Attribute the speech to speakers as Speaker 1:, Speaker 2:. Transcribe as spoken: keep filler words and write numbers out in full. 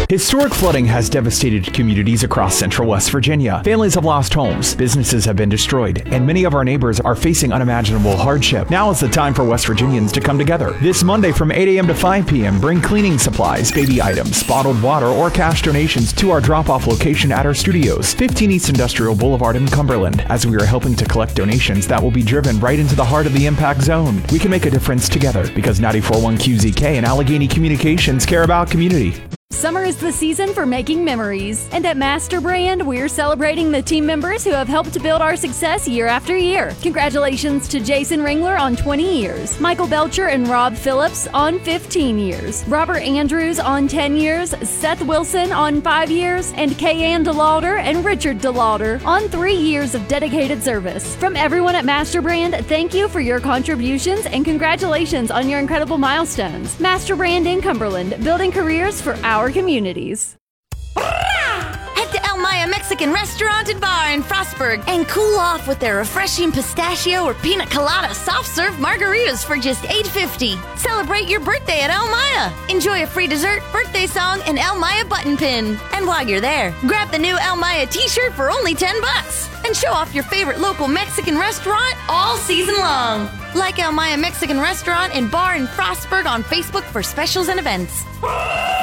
Speaker 1: Historic flooding has devastated communities across central West Virginia. Families have lost homes, businesses have been destroyed, and many of our neighbors are facing unimaginable hardship. Now is the time for West Virginians to come together. This Monday from eight a.m. to five p.m., bring cleaning supplies, baby items, bottled water, or cash donations to our drop-off location at our studios, fifteen East Industrial Boulevard in Cumberland, as we are helping to collect donations that will be driven right into the heart of the impact zone. We can make a difference together because ninety-four point one Q Z K and Allegheny Communications care about community.
Speaker 2: Summer is the season for making memories, and at Master Brand, we're celebrating the team members who have helped to build our success year after year. Congratulations to Jason Ringler on twenty years, Michael Belcher and Rob Phillips on fifteen years, Robert Andrews on ten years, Seth Wilson on five years, and Kayanne DeLauder and Richard DeLauder on three years of dedicated service. From everyone at Master Brand, thank you for your contributions and congratulations on your incredible milestones. Master Brand in Cumberland, building careers for our communities.
Speaker 3: Head to El Maya Mexican Restaurant and Bar in Frostburg and cool off with their refreshing pistachio or pina colada soft serve margaritas for just eight fifty. Celebrate your birthday at El Maya. Enjoy a free dessert, birthday song, and El Maya button pin. And while you're there, grab the new El Maya t-shirt for only ten bucks and show off your favorite local Mexican restaurant all season long. Like El Maya Mexican Restaurant and Bar in Frostburg on Facebook for specials and events.